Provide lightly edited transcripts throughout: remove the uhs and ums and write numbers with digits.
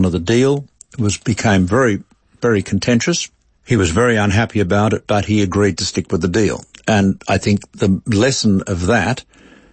The deal became very, very contentious. He was very unhappy about it, but he agreed to stick with the deal. And I think the lesson of that,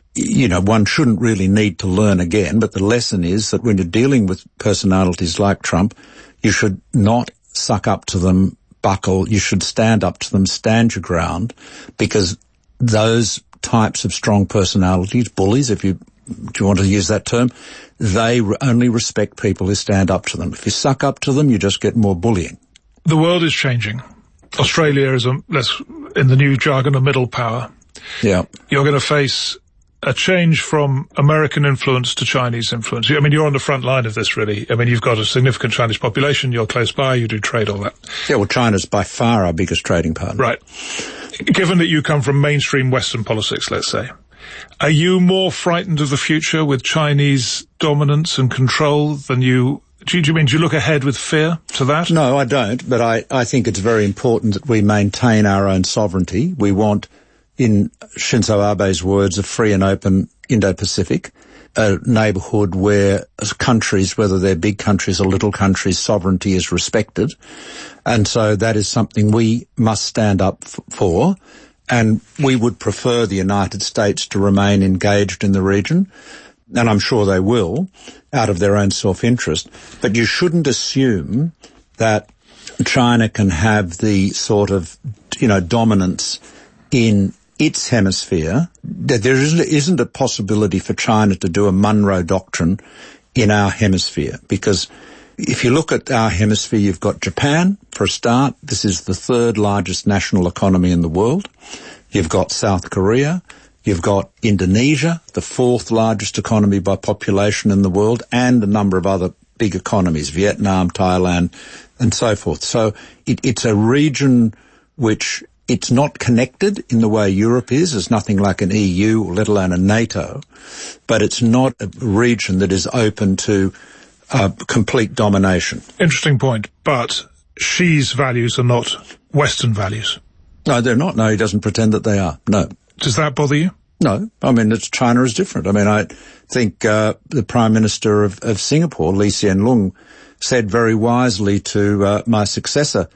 one shouldn't really need to learn again, but the lesson is that when you're dealing with personalities like Trump, you should not suck up to them, buckle. You should stand up to them, stand your ground, because those types of strong personalities, bullies, do you want to use that term, they only respect people who stand up to them. If you suck up to them, you just get more bullying. The world is changing. Australia is, in the new jargon, a middle power. Yeah. You're going to face a change from American influence to Chinese influence. I mean, you're on the front line of this, really. I mean, you've got a significant Chinese population, you're close by, you do trade, all that. Yeah, well, China's by far our biggest trading partner. Right. Given that you come from mainstream Western politics, let's say, are you more frightened of the future with Chinese dominance and control than you... Do you look ahead with fear to that? No, I don't, but I think it's very important that we maintain our own sovereignty. We want, in Shinzo Abe's words, a free and open Indo-Pacific, a neighbourhood where countries, whether they're big countries or little countries, sovereignty is respected. And so that is something we must stand up for. And we would prefer the United States to remain engaged in the region. And I'm sure they will, out of their own self-interest. But you shouldn't assume that China can have the sort of, dominance in its hemisphere. That there isn't a possibility for China to do a Monroe Doctrine in our hemisphere. Because if you look at our hemisphere, you've got Japan, for a start. This is the third largest national economy in the world. You've got South Korea. You've got Indonesia, the fourth largest economy by population in the world, and a number of other big economies, Vietnam, Thailand, and so forth. So it's a region which it's not connected in the way Europe is. There's nothing like an EU, or let alone a NATO. But it's not a region that is open to complete domination. Interesting point. But Xi's values are not Western values. No, they're not. No, he doesn't pretend that they are. No. Does that bother you? No. I mean, China is different. I mean, I think the Prime Minister of Singapore, Lee Hsien Loong, said very wisely to my successor,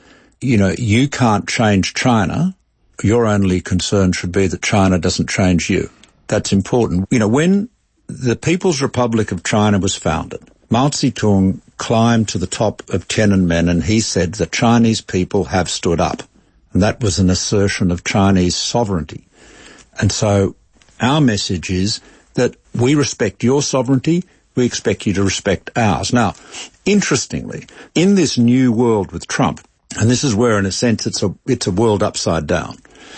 you can't change China. Your only concern should be that China doesn't change you. That's important. When the People's Republic of China was founded, Mao Zedong climbed to the top of Tiananmen and he said the Chinese people have stood up. And that was an assertion of Chinese sovereignty. And so our message is that we respect your sovereignty, we expect you to respect ours. Now, interestingly, in this new world with Trump, and this is where in a sense it's a world upside down,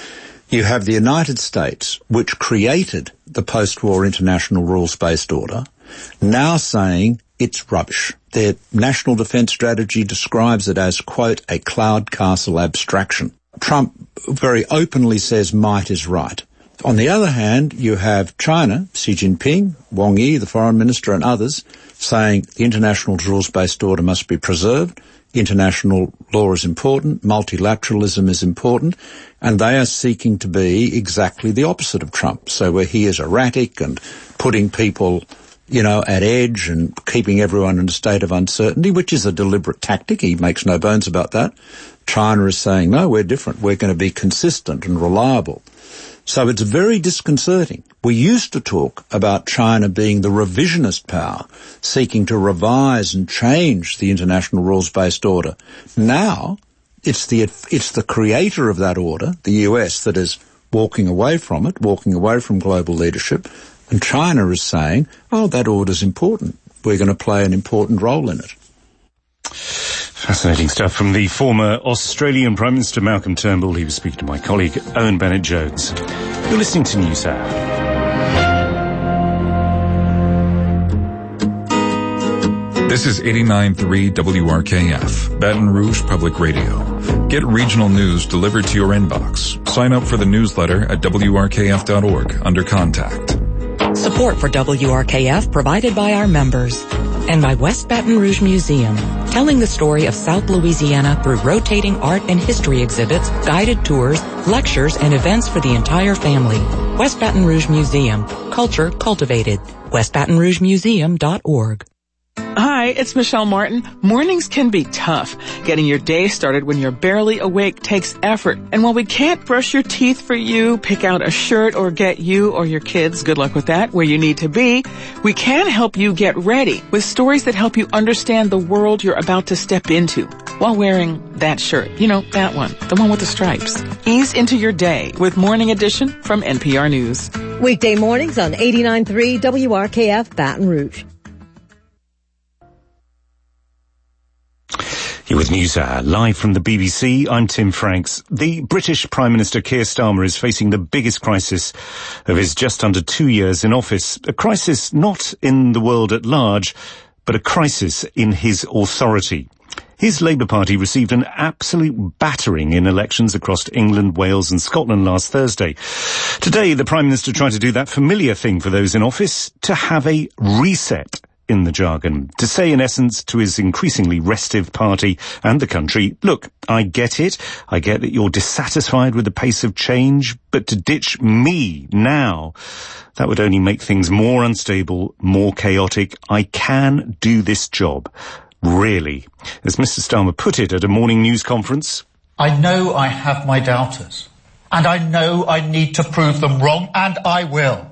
you have the United States, which created the post-war international rules-based order, now saying it's rubbish. Their national defense strategy describes it as, quote, a cloud castle abstraction. Trump very openly says might is right. On the other hand, you have China, Xi Jinping, Wang Yi, the foreign minister, and others saying the international rules-based order must be preserved, international law is important, multilateralism is important, and they are seeking to be exactly the opposite of Trump. So where he is erratic and putting people, at edge and keeping everyone in a state of uncertainty, which is a deliberate tactic, he makes no bones about that, China is saying, no, we're different, we're going to be consistent and reliable. So it's very disconcerting. We used to talk about China being the revisionist power, seeking to revise and change the international rules-based order. Now, it's the creator of that order, the US, that is walking away from it, walking away from global leadership, and China is saying, oh, that order's important. We're going to play an important role in it. Fascinating stuff from the former Australian Prime Minister Malcolm Turnbull. He was speaking to my colleague Owen Bennett-Jones. You're listening to News Hour. This is 89.3 WRKF, Baton Rouge Public Radio. Get regional news delivered to your inbox. Sign up for the newsletter at WRKF.org under Contact. Support for WRKF provided by our members and by West Baton Rouge Museum, telling the story of South Louisiana through rotating art and history exhibits, guided tours, lectures, and events for the entire family. West Baton Rouge Museum. Culture cultivated. WestBatonRougeMuseum.org. Hi, it's Michelle Martin. Mornings can be tough. Getting your day started when you're barely awake takes effort. And while we can't brush your teeth for you, pick out a shirt, or get you or your kids, good luck with that, where you need to be, we can help you get ready with stories that help you understand the world you're about to step into while wearing that shirt. You know, that one, the one with the stripes. Ease into your day with Morning Edition from NPR News. Weekday mornings on 89.3 WRKF Baton Rouge. You're with NewsHour, live from the BBC. I'm Tim Franks. The British Prime Minister Keir Starmer is facing the biggest crisis of his just under 2 years in office. A crisis not in the world at large, but a crisis in his authority. His Labour Party received an absolute battering in elections across England, Wales and Scotland last Thursday. Today, the Prime Minister tried to do that familiar thing for those in office, to have a reset in the jargon, to say in essence to his increasingly restive party and the country, look, I get it, I get that you're dissatisfied with the pace of change, but to ditch me now, that would only make things more unstable, more chaotic. I can do this job. Really. As Mr. Starmer put it at a morning news conference, I know I have my doubters, and I know I need to prove them wrong, and I will.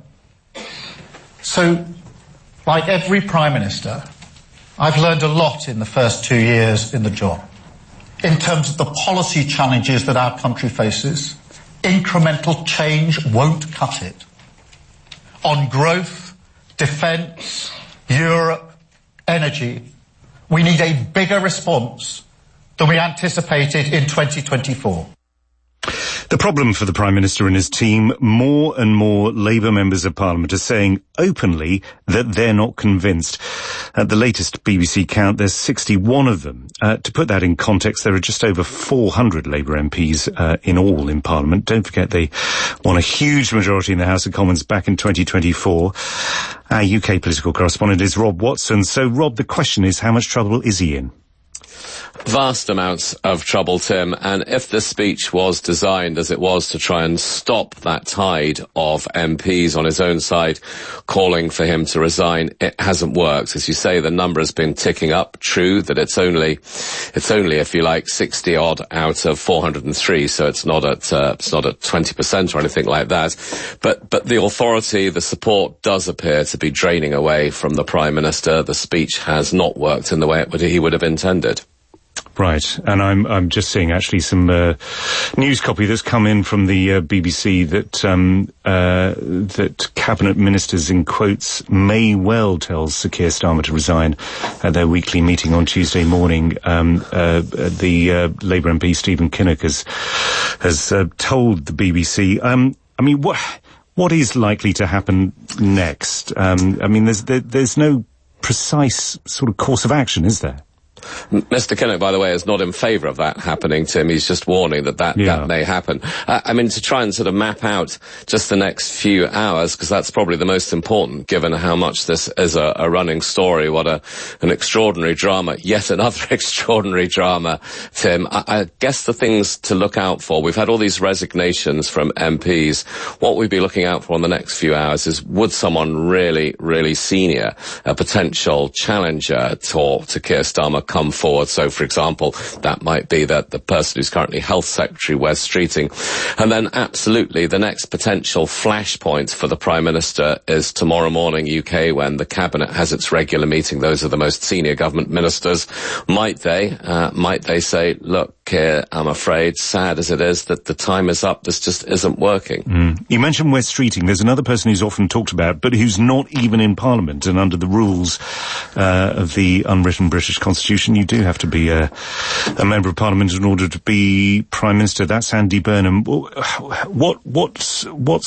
So, like every Prime Minister, I've learned a lot in the first 2 years in the job. In terms of the policy challenges that our country faces, incremental change won't cut it. On growth, defence, Europe, energy, we need a bigger response than we anticipated in 2024. The problem for the Prime Minister and his team, more and more Labour members of Parliament are saying openly that they're not convinced. At the latest BBC count, there's 61 of them. To put that in context, there are just over 400 Labour MPs in all in Parliament. Don't forget they won a huge majority in the House of Commons back in 2024. Our UK political correspondent is Rob Watson. So, Rob, the question is, how much trouble is he in? Vast amounts of trouble, Tim, and if this speech was designed as it was to try and stop that tide of MPs on his own side calling for him to resign, it hasn't worked. As you say, the number has been ticking up. True that it's only, if you like, 60 odd out of 403, so it's not at 20% or anything like that. But the authority, the support does appear to be draining away from the Prime Minister. The speech has not worked in the way he would have intended. Right, and I'm just seeing actually some news copy that's come in from the BBC that cabinet ministers, in quotes, may well tell Sir Keir Starmer to resign at their weekly meeting on Tuesday morning. The Labour MP Stephen Kinnock has told the BBC. I mean, what is likely to happen next? I mean, there's no precise sort of course of action, is there? Mr. Kinnock, by the way, is not in favour of that happening, Tim. He's just warning that may happen. I mean, to try and sort of map out just the next few hours, because that's probably the most important, given how much this is a running story. What an extraordinary drama. Yet another extraordinary drama, Tim. I guess the things to look out for, we've had all these resignations from MPs. What we'd be looking out for in the next few hours is, would someone really, really senior, a potential challenger to Keir Starmer, come forward? So, for example, that might be that the person who's currently Health Secretary, Wes Streeting. And then, absolutely, the next potential flashpoint for the Prime Minister is tomorrow morning UK, when the Cabinet has its regular meeting. Those are the most senior government ministers. Might they say, look, Keir, I'm afraid, sad as it is, that the time is up. This just isn't working. You mentioned Wes Streeting. There's another person who's often talked about, but who's not even in Parliament, and under the rules of the unwritten British Constitution, you do have to be a member of Parliament in order to be Prime Minister. That's Andy Burnham. What's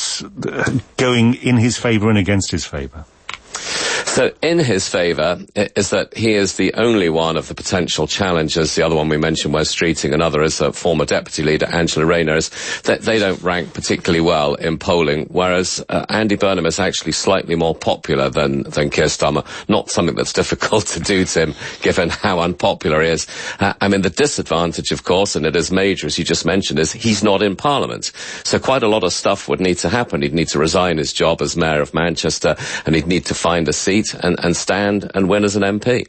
going in his favour and against his favour? So in his favour is that he is the only one of the potential challengers. The other one we mentioned, Wes Streeting, another is a former deputy leader, Angela Rayner, is that they don't rank particularly well in polling, whereas Andy Burnham is actually slightly more popular than Keir Starmer. Not something that's difficult to do, Tim, given how unpopular he is. I mean, the disadvantage, of course, and it is major, as you just mentioned, is he's not in Parliament. So quite a lot of stuff would need to happen. He'd need to resign his job as Mayor of Manchester, and he'd need to find a seat. compete and stand and win as an MP.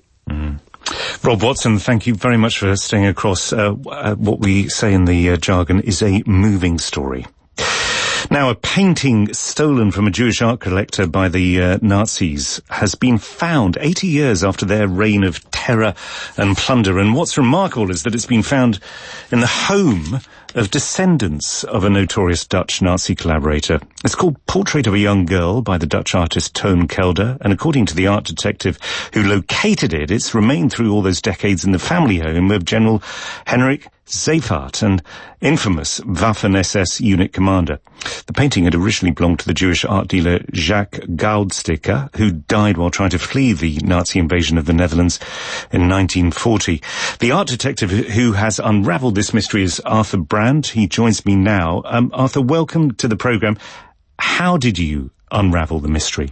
Rob Watson, thank you very much for staying across what we say in the jargon is a moving story. Now, a painting stolen from a Jewish art collector by the Nazis has been found 80 years after their reign of terror and plunder. And what's remarkable is that it's been found in the home of descendants of a notorious Dutch Nazi collaborator. It's called Portrait of a Young Girl by the Dutch artist Toon Kelder, and according to the art detective who located it, it's remained through all those decades in the family home of General Henrik Seyfarth, an infamous Waffen-SS unit commander. The painting had originally belonged to the Jewish art dealer Jacques Goudsticker, who died while trying to flee the Nazi invasion of the Netherlands in 1940. The art detective who has unravelled this mystery is Arthur Brand. He joins me now. Arthur, welcome to the programme. How did you unravel the mystery?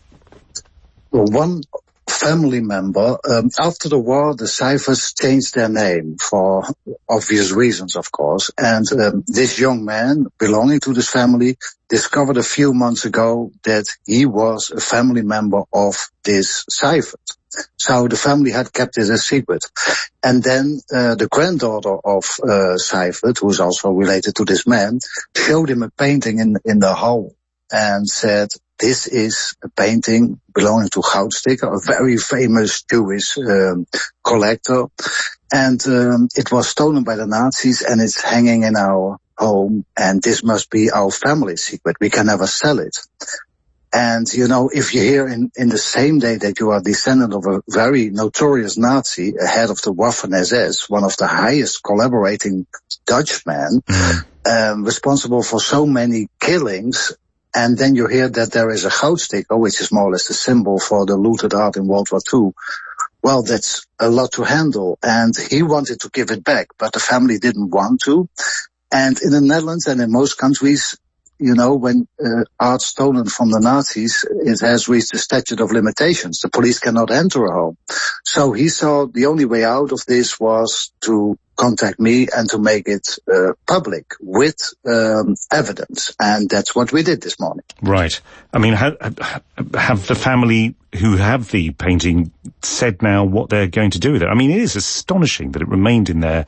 Well, one family member, after the war, the Seyfarths changed their name for obvious reasons, of course. And this young man belonging to this family discovered a few months ago that he was a family member of this Seyfarth. So the family had kept it a secret. And then the granddaughter of Seyfarth, who is also related to this man, showed him a painting in the hall and said, this is a painting belonging to Goudsticker, a very famous Jewish collector. And it was stolen by the Nazis and it's hanging in our home. And this must be our family secret. We can never sell it. And, you know, if you hear in the same day that you are descendant of a very notorious Nazi, a head of the Waffen-SS, one of the highest collaborating Dutchmen, responsible for so many killings, and then you hear that there is a Goudsticker, which is more or less the symbol for the looted art in World War II. Well, that's a lot to handle. And he wanted to give it back, but the family didn't want to. And in the Netherlands and in most countries, you know, when art stolen from the Nazis, it has reached the statute of limitations. The police cannot enter a home. So he saw the only way out of this was to contact me and to make it public with evidence. And that's what we did this morning. Right. I mean, have the family who have the painting said now what they're going to do with it? I mean, it is astonishing that it remained in their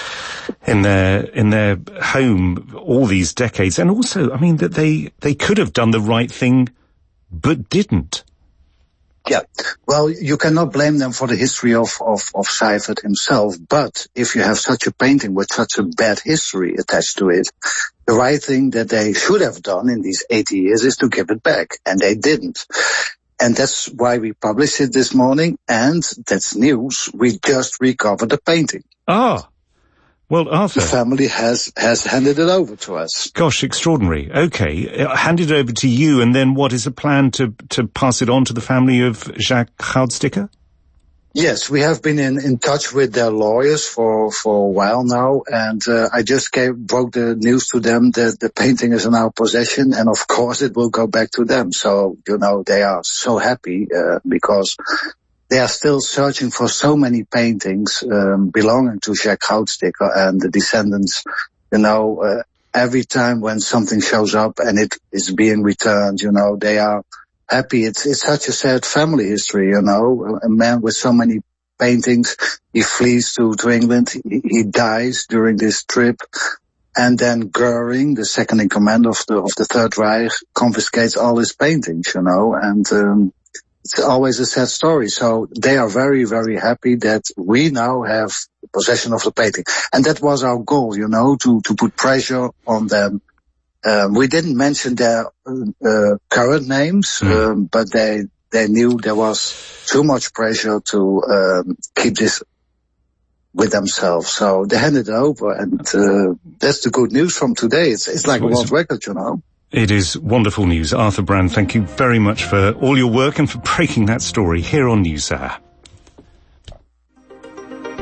home all these decades. And also, I mean, that they could have done the right thing, but didn't. Yeah. Well, you cannot blame them for the history of Seyfarth himself, but if you have such a painting with such a bad history attached to it, the right thing that they should have done in these 80 years is to give it back, and they didn't. And that's why we published it this morning, and that's news. We just recovered the painting. Ah. Well, Arthur, the family has handed it over to us. Gosh, extraordinary. Okay, handed it over to you, and then what is the plan to pass it on to the family of Jacques Goudsticker? Yes, we have been in touch with their lawyers for a while now, and I just broke the news to them that the painting is in our possession, and of course it will go back to them. So, you know, they are so happy because they are still searching for so many paintings belonging to Jacques Goudsticker, and the descendants, you know, every time when something shows up and it is being returned, you know, they are happy. It's such a sad family history, you know, a man with so many paintings, he flees to England, he dies during this trip, and then Goering, the second in command of the Third Reich, confiscates all his paintings, you know, and it's always a sad story. So they are very, very happy that we now have possession of the painting. And that was our goal, you know, to put pressure on them. We didn't mention their current names, but they knew there was too much pressure to keep this with themselves. So they handed it over, and that's the good news from today. It's like a world record, you know. It is wonderful news. Arthur Brand, thank you very much for all your work and for breaking that story here on NewsHour.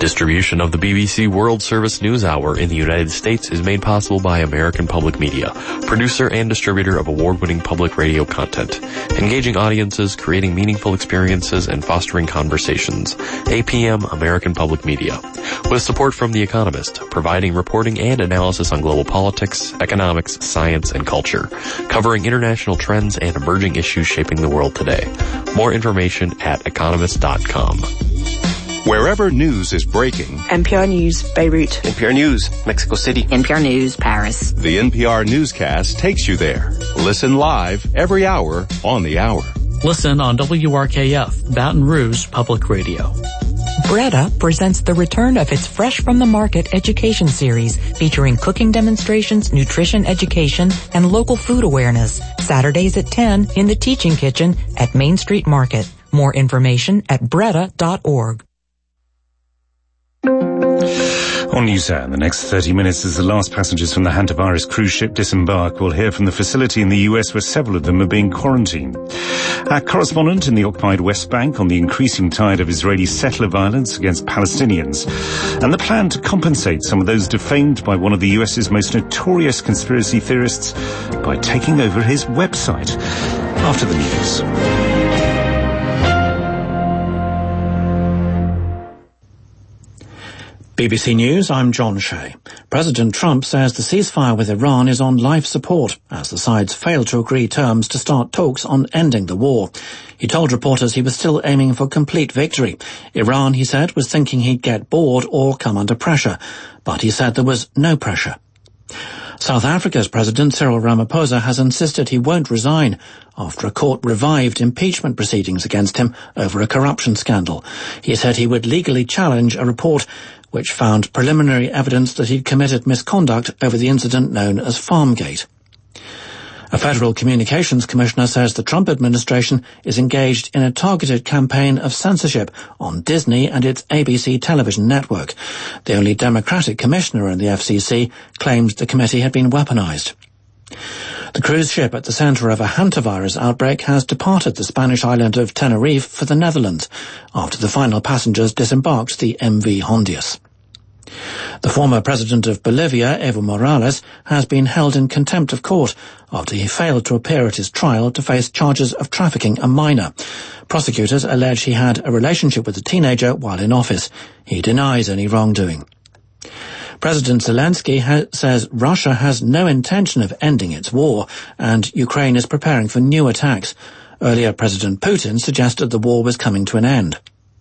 Distribution of the BBC World Service News Hour in the United States is made possible by American Public Media, producer and distributor of award-winning public radio content, engaging audiences, creating meaningful experiences, and fostering conversations. APM American Public Media. With support from The Economist, providing reporting and analysis on global politics, economics, science, and culture, covering international trends and emerging issues shaping the world today. More information at economist.com. Wherever news is breaking. NPR News, Beirut. NPR News, Mexico City. NPR News, Paris. The NPR newscast takes you there. Listen live every hour on the hour. Listen on WRKF, Baton Rouge Public Radio. Breda presents the return of its Fresh from the Market education series featuring cooking demonstrations, nutrition education, and local food awareness. Saturdays at 10 in the Teaching Kitchen at Main Street Market. More information at breda.org. On NewsHour, in the next 30 minutes, as the last passengers from the hantavirus cruise ship disembark, we'll hear from the facility in the US where several of them are being quarantined. Our correspondent in the occupied West Bank on the increasing tide of Israeli settler violence against Palestinians, and the plan to compensate some of those defamed by one of the US's most notorious conspiracy theorists by taking over his website. After the news. BBC News, I'm John Shea. President Trump says the ceasefire with Iran is on life support as the sides failed to agree terms to start talks on ending the war. He told reporters he was still aiming for complete victory. Iran, he said, was thinking he'd get bored or come under pressure, but he said there was no pressure. South Africa's President Cyril Ramaphosa has insisted he won't resign after a court revived impeachment proceedings against him over a corruption scandal. He said he would legally challenge a report which found preliminary evidence that he'd committed misconduct over the incident known as Farmgate. A federal communications commissioner says the Trump administration is engaged in a targeted campaign of censorship on Disney and its ABC television network. The only Democratic commissioner in the FCC claimed the committee had been weaponized. The cruise ship at the center of a hantavirus outbreak has departed the Spanish island of Tenerife for the Netherlands after the final passengers disembarked the MV Hondius. The former president of Bolivia, Evo Morales, has been held in contempt of court after he failed to appear at his trial to face charges of trafficking a minor. Prosecutors allege he had a relationship with a teenager while in office. He denies any wrongdoing. President Zelensky says Russia has no intention of ending its war, and Ukraine is preparing for new attacks. Earlier, President Putin suggested the war was coming to an end.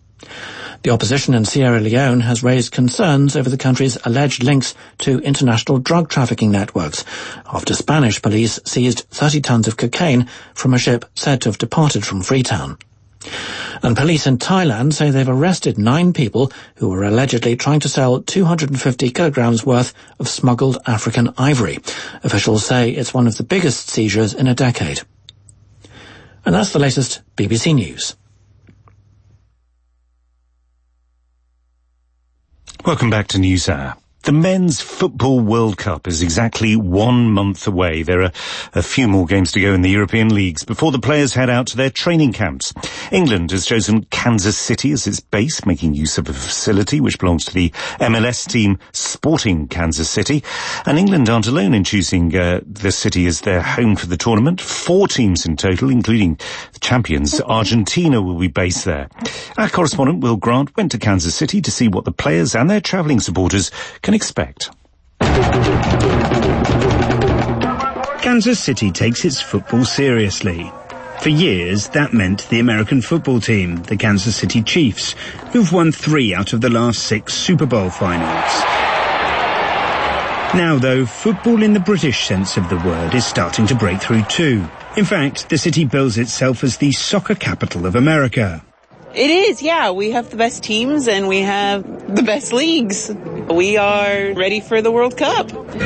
The opposition in Sierra Leone has raised concerns over the country's alleged links to international drug trafficking networks after Spanish police seized 30 tons of cocaine from a ship said to have departed from Freetown. And police in Thailand say they've arrested 9 people who were allegedly trying to sell 250 kilograms worth of smuggled African ivory. Officials say it's one of the biggest seizures in a decade. And that's the latest BBC News. Welcome back to NewsHour. The Men's Football World Cup is exactly 1 month away. There are a few more games to go in the European leagues before the players head out to their training camps. England has chosen Kansas City as its base, making use of a facility which belongs to the MLS team Sporting Kansas City. And England aren't alone in choosing the city as their home for the tournament. 4 teams in total, including the champions Argentina, will be based there. Our correspondent, Will Grant, went to Kansas City to see what the players and their travelling supporters can expect. Kansas City takes its football seriously. For years, that meant the American football team, the Kansas City Chiefs, who've won 3 out of the last 6 Super Bowl finals. Now, though, football in the British sense of the word is starting to break through too. In fact, the city bills itself as the soccer capital of America. It is, yeah. We have the best teams and we have the best leagues. We are ready for the World Cup.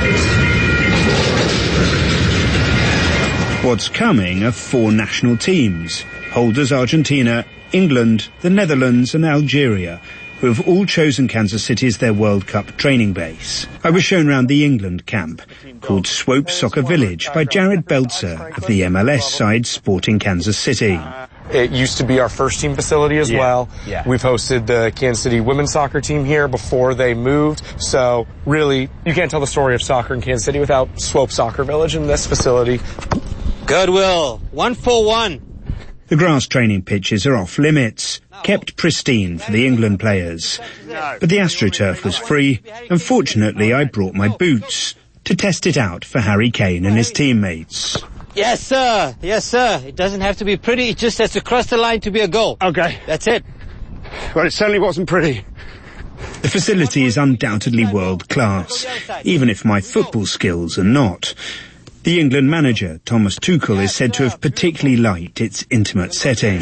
What's coming are 4 national teams, holders Argentina, England, the Netherlands and Algeria, who have all chosen Kansas City as their World Cup training base. I was shown round the England camp, called Swope Soccer Village, by Jared Belzer of the MLS side Sporting Kansas City. It used to be our first team facility as well. Yeah. We've hosted the Kansas City women's soccer team here before they moved. So really, you can't tell the story of soccer in Kansas City without Swope Soccer Village in this facility. Goodwill, 141. The grass training pitches are off limits, kept pristine for the England players. But the AstroTurf was free, and fortunately I brought my boots to test it out for Harry Kane and his teammates. Yes, sir. Yes, sir. It doesn't have to be pretty. It just has to cross the line to be a goal. Okay. That's it. Well, it certainly wasn't pretty. The facility is undoubtedly world class, even if my football skills are not. The England manager, Thomas Tuchel, is said to have particularly liked its intimate setting.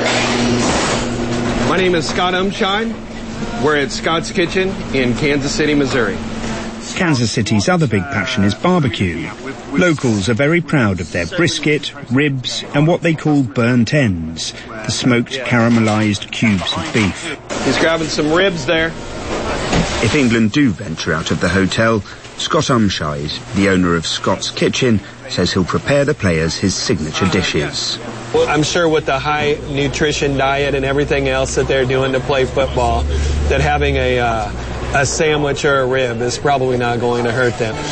My name is Scott Umshine. We're at Scott's Kitchen in Kansas City, Missouri. Kansas City's other big passion is barbecue. Locals are very proud of their brisket, ribs, and what they call burnt ends, the smoked caramelized cubes of beef. He's grabbing some ribs there. If England do venture out of the hotel, Scott Umshine, the owner of Scott's Kitchen, says he'll prepare the players his signature dishes. Well, I'm sure with the high nutrition diet and everything else that they're doing to play football, that having a sandwich or a rib is probably not going to hurt them.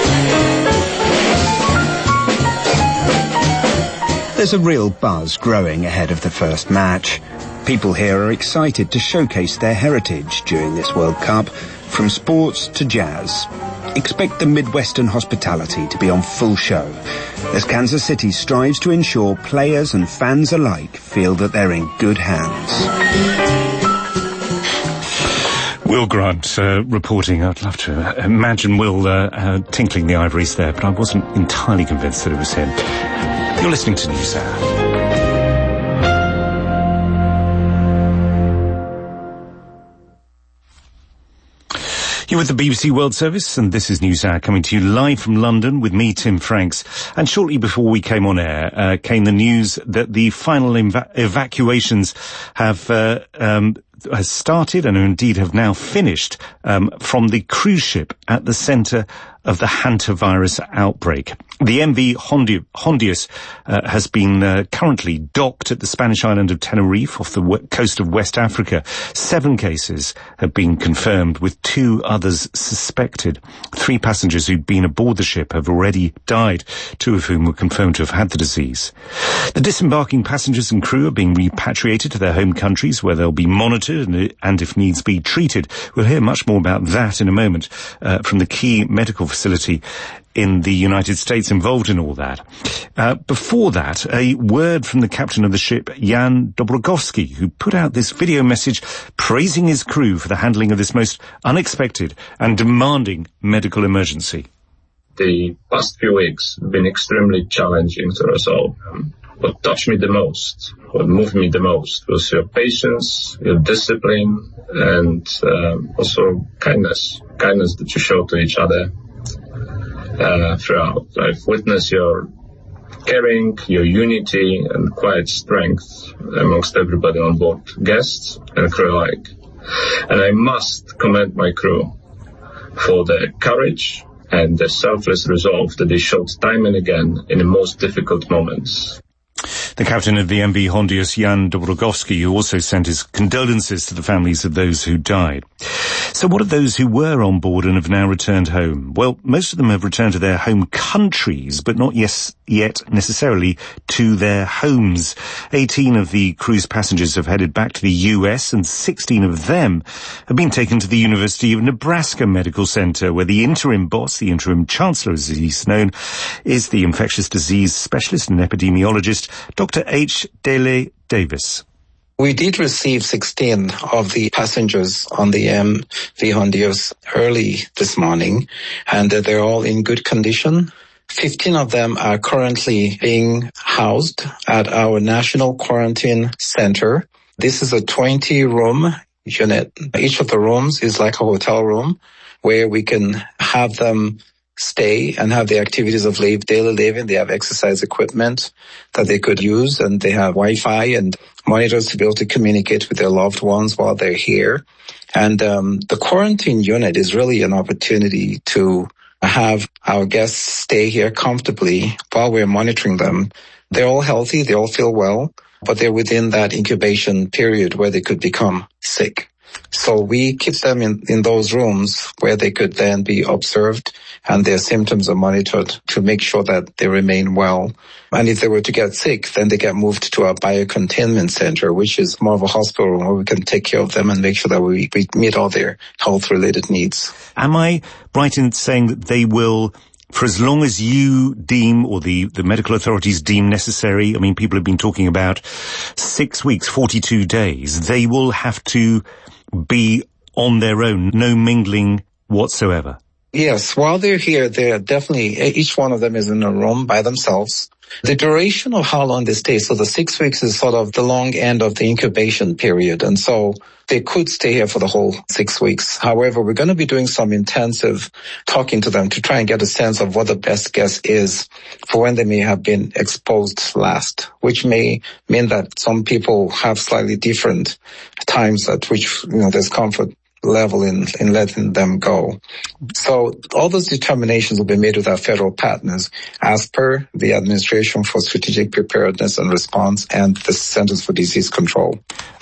There's a real buzz growing ahead of the first match. People here are excited to showcase their heritage during this World Cup, from sports to jazz. Expect the Midwestern hospitality to be on full show, as Kansas City strives to ensure players and fans alike feel that they're in good hands. Will Grant reporting. I'd love to imagine Will tinkling the ivories there, but I wasn't entirely convinced that it was him. You're listening to NewsHour. You're with the BBC World Service, and this is NewsHour coming to you live from London with me, Tim Franks. And shortly before we came on air, came the news that the final evacuations has started and indeed have now finished from the cruise ship at the centre of the hantavirus outbreak. The MV Hondius has been currently docked at the Spanish island of Tenerife off the coast of West Africa. 7 cases have been confirmed, with 2 others suspected. 3 passengers who'd been aboard the ship have already died, 2 of whom were confirmed to have had the disease. The disembarking passengers and crew are being repatriated to their home countries, where they'll be monitored and if needs be, treated. We'll hear much more about that in a moment from the key medical facility in the United States involved in all that. Before that, a word from the captain of the ship, Jan Dobrogowski, who put out this video message praising his crew for the handling of this most unexpected and demanding medical emergency. The past few weeks have been extremely challenging to us all. What touched me the most, what moved me the most, was your patience, your discipline, and also kindness that you show to each other throughout. I've witnessed your caring, your unity, and quiet strength amongst everybody on board, guests and crew alike. And I must commend my crew for their courage and the selfless resolve that they showed time and again in the most difficult moments. The captain of the MV Hondius, Jan Dobrogowski, who also sent his condolences to the families of those who died. So what of those who were on board and have now returned home? Well, most of them have returned to their home countries, but not yet necessarily to their homes. 18 of the cruise passengers have headed back to the US, and 16 of them have been taken to the University of Nebraska Medical Center, where the interim boss, the interim chancellor as he's known, is the infectious disease specialist and epidemiologist, Dr. H. Dele Davis. We did receive 16 of the passengers on the MV Hondius early this morning, and they're all in good condition. 15 of them are currently being housed at our National Quarantine Center. This is a 20-room unit. Each of the rooms is like a hotel room where we can have them stay and have the activities of daily living. They have exercise equipment that they could use, and they have Wi-Fi and monitors to be able to communicate with their loved ones while they're here. And the quarantine unit is really an opportunity to have our guests stay here comfortably while we're monitoring them. They're all healthy. They all feel well. but they're within that incubation period where they could become sick. So we keep them in those rooms where they could then be observed and their symptoms are monitored to make sure that they remain well. And if they were to get sick, then they get moved to our biocontainment center, which is more of a hospital room where we can take care of them and make sure that we meet all their health-related needs. Am I right in saying that they will, for as long as you deem, or the medical authorities deem necessary, I mean, people have been talking about 6 weeks, 42 days, they will have to be on their own, no mingling whatsoever? Yes, while they're here, they're definitely, each one of them is in a room by themselves. The duration of how long they stay, so the 6 weeks is sort of the long end of the incubation period, and so they could stay here for the whole 6 weeks. However, we're going to be doing some intensive talking to them to try and get a sense of what the best guess is for when they may have been exposed last, which may mean that some people have slightly different times at which, there's comfort level in letting them go. So all those determinations will be made with our federal partners as per the Administration for Strategic Preparedness and Response and the Centers for Disease Control.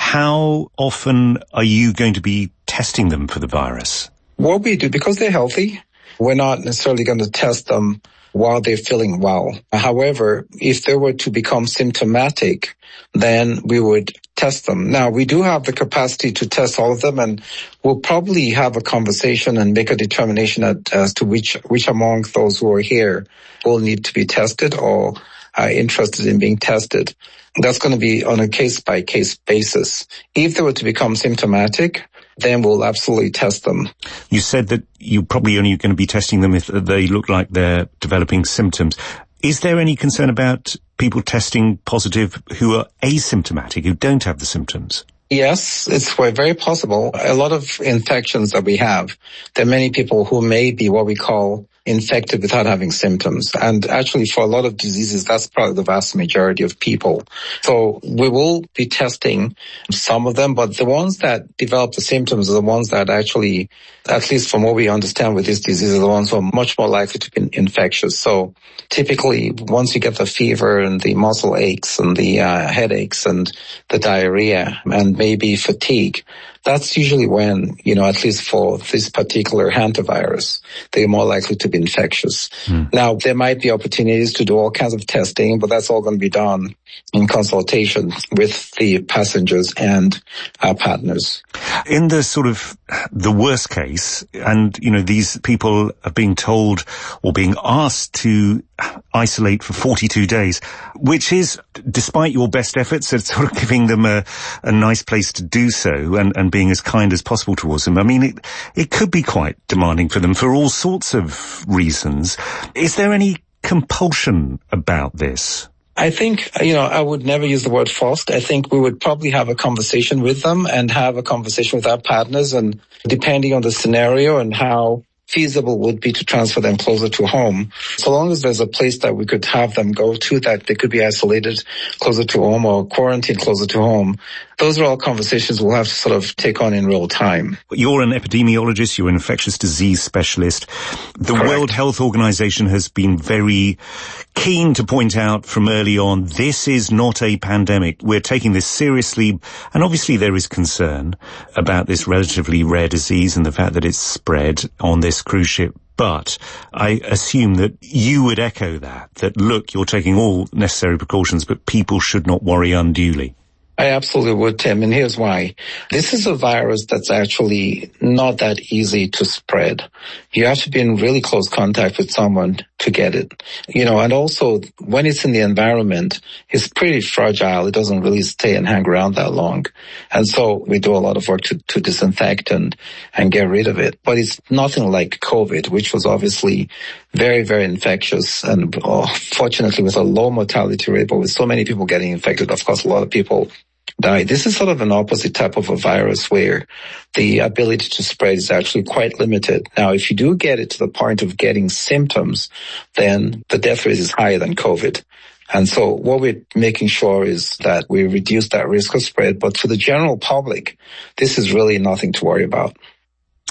How often are you going to be testing them for the virus? What we do, because they're healthy, we're not necessarily going to test them while they're feeling well. However, if they were to become symptomatic, then we would test them. Now, we do have the capacity to test all of them, and we'll probably have a conversation and make a determination as to which among those who are here will need to be tested or are interested in being tested. That's going to be on a case-by-case basis. If they were to become symptomatic, then we'll absolutely test them. You said that you're probably only going to be testing them if they look like they're developing symptoms. Is there any concern about people testing positive who are asymptomatic, who don't have the symptoms? Yes, it's very possible. A lot of infections that we have, there are many people who may be what we call infected without having symptoms. And actually, for a lot of diseases, that's probably the vast majority of people. So we will be testing some of them, but the ones that develop the symptoms are the ones that actually, at least from what we understand with this disease, are the ones who are much more likely to be infectious. So typically, once you get the fever and the muscle aches and the headaches and the diarrhea and maybe fatigue, that's usually when, at least for this particular hantavirus, they're more likely to be infectious. Now, there might be opportunities to do all kinds of testing, but that's all going to be done in consultation with the passengers and our partners. In the sort of the worst case, and, these people are being told or being asked to isolate for 42 days, which is, despite your best efforts at sort of giving them a nice place to do so and being as kind as possible towards them. I mean, it could be quite demanding for them for all sorts of reasons. Is there any compulsion about this? I think, I would never use the word forced. I think we would probably have a conversation with them and have a conversation with our partners, and depending on the scenario and how feasible would be to transfer them closer to home. So long as there's a place that we could have them go to that they could be isolated closer to home or quarantined closer to home, those are all conversations we'll have to sort of take on in real time. You're an epidemiologist, you're an infectious disease specialist. The Correct. World Health Organization has been very keen to point out from early on, this is not a pandemic. We're taking this seriously, and obviously there is concern about this relatively rare disease and the fact that it's spread on this cruise ship. But I assume that you would echo that look, you're taking all necessary precautions, but people should not worry unduly. I absolutely would, Tim, and here's why. This is a virus that's actually not that easy to spread. You have to be in really close contact with someone to get it. And also when it's in the environment, it's pretty fragile. It doesn't really stay and hang around that long. And so we do a lot of work to disinfect and get rid of it. But it's nothing like COVID, which was obviously very, very infectious and fortunately with a low mortality rate, but with so many people getting infected, of course, a lot of people die. This is sort of an opposite type of a virus where the ability to spread is actually quite limited. Now, if you do get it to the point of getting symptoms, then the death rate is higher than COVID. And so what we're making sure is that we reduce that risk of spread. But for the general public, this is really nothing to worry about.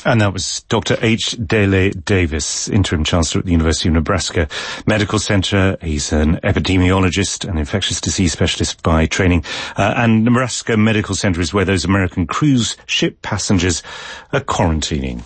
And that was Dr. H. Dele Davis, Interim Chancellor at the University of Nebraska Medical Center. He's an epidemiologist and infectious disease specialist by training. And Nebraska Medical Center is where those American cruise ship passengers are quarantining.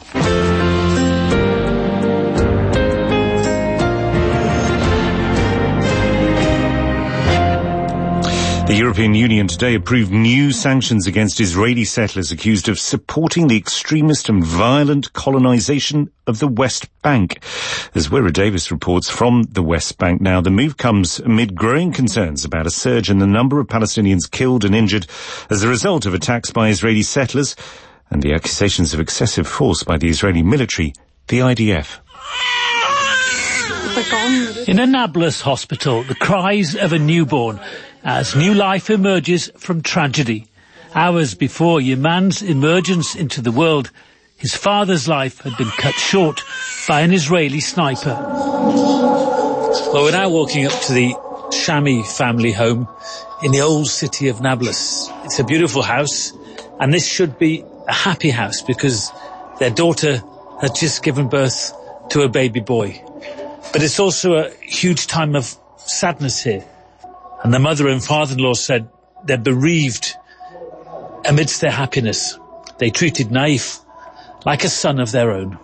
The European Union today approved new sanctions against Israeli settlers accused of supporting the extremist and violent colonization of the West Bank. As Wira Davis reports from the West Bank now, the move comes amid growing concerns about a surge in the number of Palestinians killed and injured as a result of attacks by Israeli settlers and the accusations of excessive force by the Israeli military, the IDF. In a Nablus hospital, the cries of a newborn as new life emerges from tragedy. Hours before Yaman's emergence into the world, his father's life had been cut short by an Israeli sniper. Well, we're now walking up to the Shami family home in the old city of Nablus. It's a beautiful house, and this should be a happy house because their daughter had just given birth to a baby boy. But it's also a huge time of sadness here. And the mother and father-in-law said they're bereaved amidst their happiness. They treated Naif like a son of their own.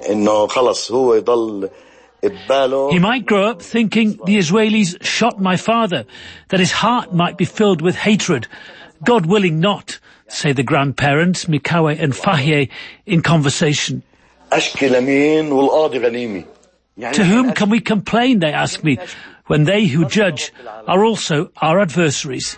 He might grow up thinking the Israelis shot my father, that his heart might be filled with hatred. God willing not, say the grandparents, Mikawe and Fahye, in conversation. To whom can we complain, they ask me, when they who judge are also our adversaries.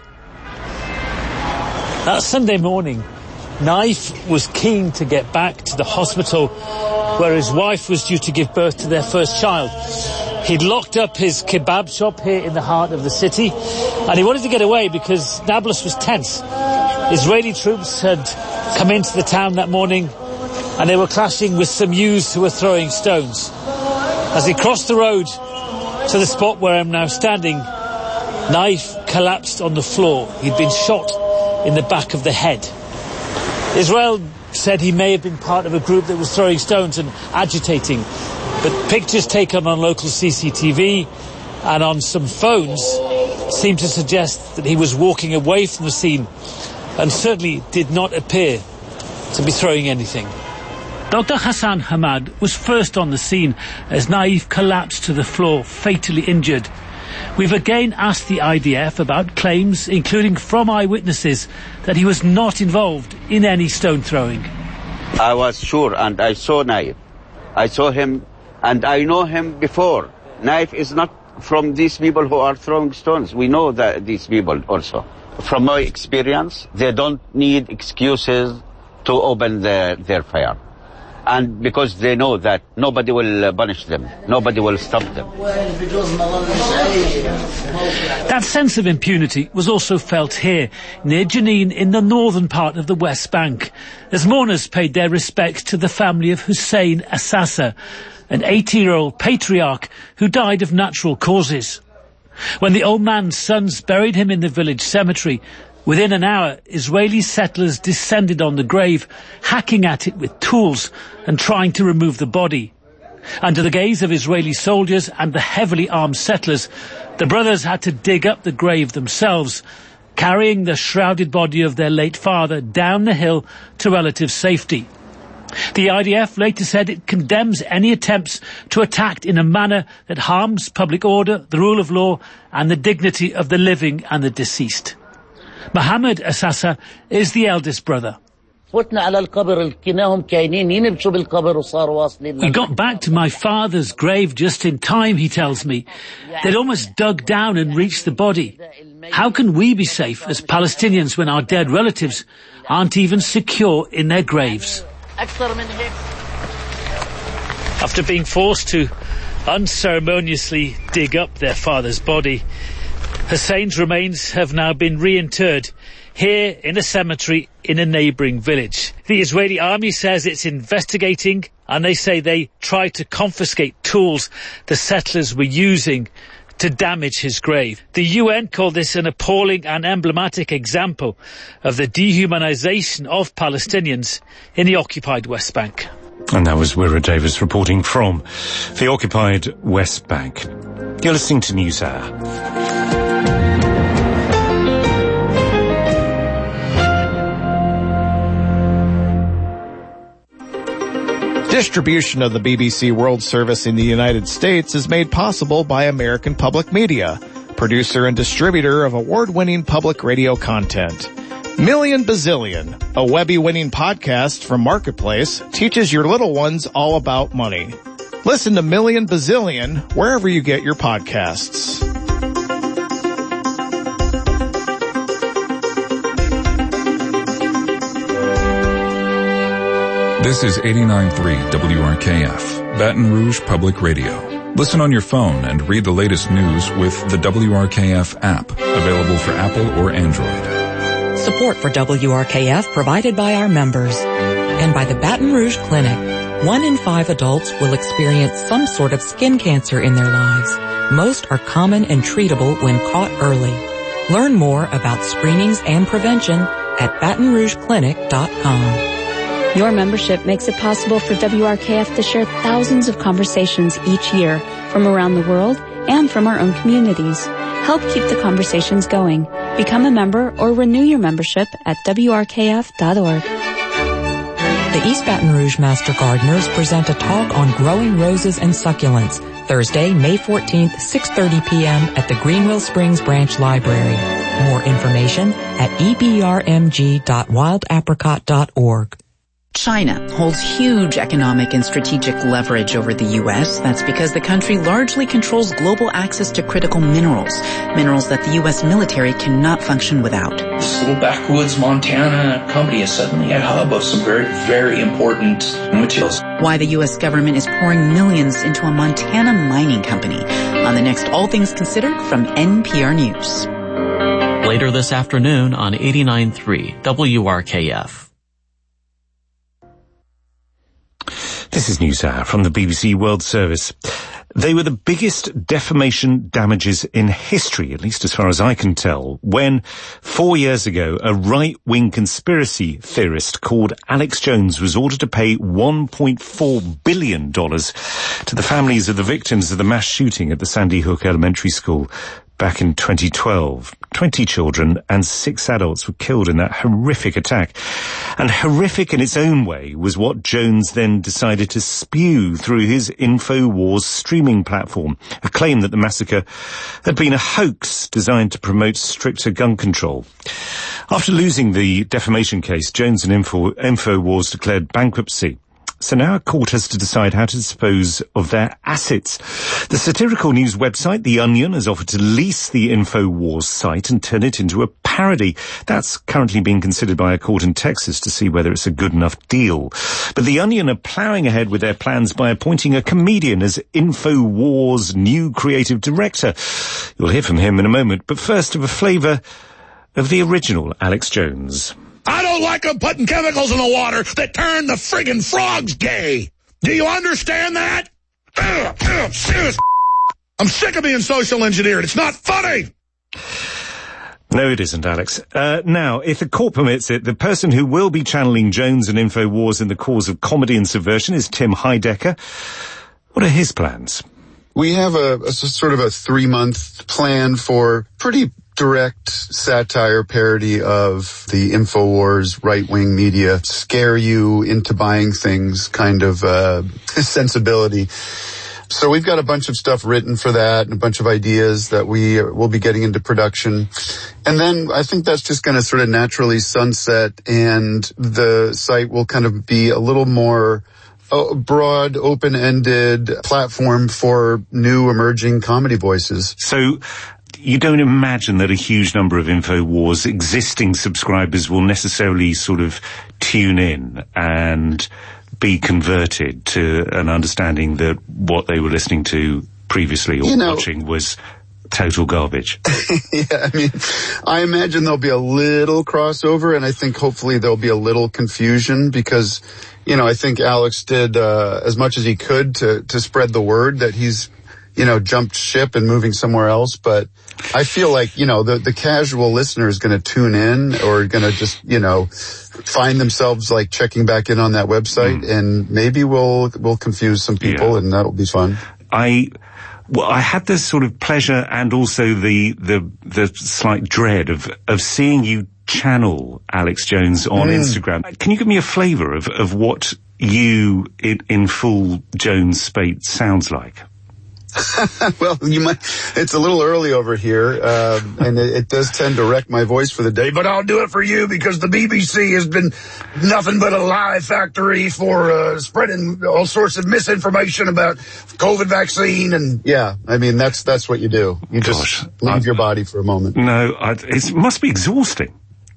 That Sunday morning, Naif was keen to get back to the hospital where his wife was due to give birth to their first child. He'd locked up his kebab shop here in the heart of the city, and he wanted to get away because Nablus was tense. Israeli troops had come into the town that morning, and they were clashing with some youths who were throwing stones. As he crossed the road to the spot where I'm now standing, Naif collapsed on the floor. He'd been shot in the back of the head. Israel said he may have been part of a group that was throwing stones and agitating, but pictures taken on local CCTV and on some phones seem to suggest that he was walking away from the scene and certainly did not appear to be throwing anything. Dr. Hassan Hamad was first on the scene as Naif collapsed to the floor, fatally injured. We've again asked the IDF about claims, including from eyewitnesses, that he was not involved in any stone throwing. I was sure, and I saw Naif. I saw him, and I know him before. Naif is not from these people who are throwing stones. We know that these people also. From my experience, they don't need excuses to open their fire. And because they know that nobody will punish them, nobody will stop them. That sense of impunity was also felt here, near Jenin in the northern part of the West Bank, as mourners paid their respects to the family of Hussein Assasa, an 80-year-old patriarch who died of natural causes. When the old man's sons buried him in the village cemetery, within an hour, Israeli settlers descended on the grave, hacking at it with tools and trying to remove the body. Under the gaze of Israeli soldiers and the heavily armed settlers, the brothers had to dig up the grave themselves, carrying the shrouded body of their late father down the hill to relative safety. The IDF later said it condemns any attempts to attack in a manner that harms public order, the rule of law, and the dignity of the living and the deceased. Mohammed Assasa is the eldest brother. We got back to my father's grave just in time, he tells me. They'd almost dug down and reached the body. How can we be safe as Palestinians when our dead relatives aren't even secure in their graves? After being forced to unceremoniously dig up their father's body, Hussein's remains have now been reinterred here in a cemetery in a neighbouring village. The Israeli army says it's investigating, and they say they tried to confiscate tools the settlers were using to damage his grave. The UN called this an appalling and emblematic example of the dehumanization of Palestinians in the occupied West Bank. And that was Wira Davis reporting from the occupied West Bank. You're listening to NewsHour. Distribution of the BBC World Service in the United States is made possible by American Public Media, producer and distributor of award-winning public radio content. Million Bazillion, a Webby-winning podcast from Marketplace, teaches your little ones all about money. Listen to Million Bazillion wherever you get your podcasts. This is 89.3 WRKF, Baton Rouge Public Radio. Listen on your phone and read the latest news with the WRKF app, available for Apple or Android. Support for WRKF provided by our members and by the Baton Rouge Clinic. 1 in 5 adults will experience some sort of skin cancer in their lives. Most are common and treatable when caught early. Learn more about screenings and prevention at BatonRougeClinic.com. Your membership makes it possible for WRKF to share thousands of conversations each year from around the world and from our own communities. Help keep the conversations going. Become a member or renew your membership at WRKF.org. The East Baton Rouge Master Gardeners present a talk on growing roses and succulents, Thursday, May 14th, 6:30 p.m. at the Greenville Springs Branch Library. More information at ebrmg.wildapricot.org. China holds huge economic and strategic leverage over the U.S. That's because the country largely controls global access to critical minerals that the U.S. military cannot function without. This little backwoods Montana company is suddenly a hub of some very, very important materials. Why the U.S. government is pouring millions into a Montana mining company on the next All Things Considered from NPR News. Later this afternoon on 89.3 WRKF. This is NewsHour from the BBC World Service. They were the biggest defamation damages in history, at least as far as I can tell, when 4 years ago a right-wing conspiracy theorist called Alex Jones was ordered to pay $1.4 billion to the families of the victims of the mass shooting at the Sandy Hook Elementary School back in 2012. 20 children and 6 adults were killed in that horrific attack. And horrific in its own way was what Jones then decided to spew through his InfoWars streaming platform, a claim that the massacre had been a hoax designed to promote stricter gun control. After losing the defamation case, Jones and InfoWars declared bankruptcy. So now a court has to decide how to dispose of their assets. The satirical news website, The Onion, has offered to lease the InfoWars site and turn it into a parody. That's currently being considered by a court in Texas to see whether it's a good enough deal. But The Onion are ploughing ahead with their plans by appointing a comedian as InfoWars' new creative director. You'll hear from him in a moment, but first have a flavour of the original Alex Jones. I don't like them putting chemicals in the water that turn the friggin' frogs gay. Do you understand that? Serious. I'm sick of being social engineered. It's not funny. No, it isn't, Alex. Now, if the court permits it, the person who will be channeling Jones and InfoWars in the cause of comedy and subversion is Tim Heidecker. What are his plans? We have a sort of a 3-month plan for pretty direct satire parody of the InfoWars right-wing media, scare you into buying things kind of sensibility. So we've got a bunch of stuff written for that and a bunch of ideas that we will be getting into production. And then I think that's just going to sort of naturally sunset, and the site will kind of be a little more broad, open-ended platform for new emerging comedy voices. So you don't imagine that a huge number of InfoWars existing subscribers will necessarily sort of tune in and be converted to an understanding that what they were listening to previously or watching was total garbage. Yeah, I mean, I imagine there'll be a little crossover, and I think hopefully there'll be a little confusion because, I think Alex did as much as he could to spread the word that he's jumped ship and moving somewhere else. But I feel like, the casual listener is going to tune in or going to just, find themselves like checking back in on that website, and maybe we'll confuse some people, and that will be fun. I had this sort of pleasure and also the slight dread of seeing you channel Alex Jones on Instagram. Can you give me a flavour of what you in full Jones spate sounds like? Well, it's a little early over here, and it does tend to wreck my voice for the day, but I'll do it for you because the BBC has been nothing but a lie factory for spreading all sorts of misinformation about COVID vaccine, and that's what you do. You just leave your body for a moment. No, it must be exhausting.